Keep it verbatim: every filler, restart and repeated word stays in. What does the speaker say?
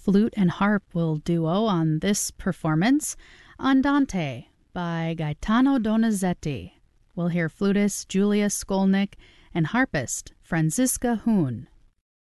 Flute and harp will duo on this performance, Andante by Gaetano Donizetti. We'll hear flutist Julia Skolnick and harpist Franziska Huhn.